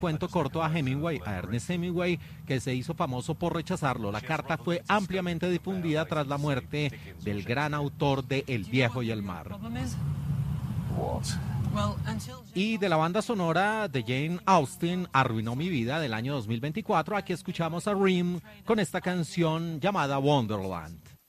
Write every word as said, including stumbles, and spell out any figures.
cuento corto a Hemingway, a Ernest Hemingway, que se hizo famoso por rechazarlo. La carta fue ampliamente difundida tras la muerte del gran autor de El viejo y el mar. Y de la banda sonora de Jane Austen, Arruinó mi vida, del año dos mil veinticuatro, aquí escuchamos a R E M con esta canción llamada Wonderland.